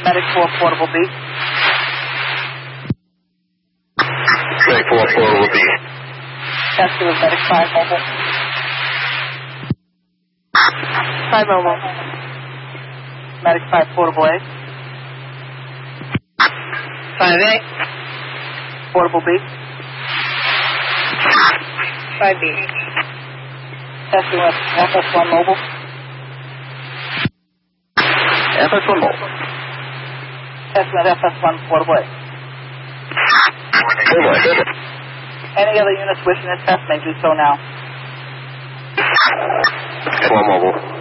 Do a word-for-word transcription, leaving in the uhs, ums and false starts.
Medic four, portable B. Medic four, portable B. Test two is Medic five, mobile. five mobile. Medic five, portable A. five A. Portable B. five B. Test two F S one, mobile. F S one mobile. Test two F S one, portable A. Portable A. Any other units wishing to test may do so now. F one mobile.